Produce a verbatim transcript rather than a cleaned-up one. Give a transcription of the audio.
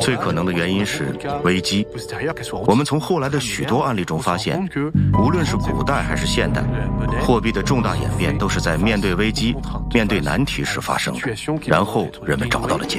最可能的原因是危机。我们从后来的许多案例中发现，无论是古代还是现代，货币的重大演变都是在面对危机、面对难题时发生的，然后人们找到了解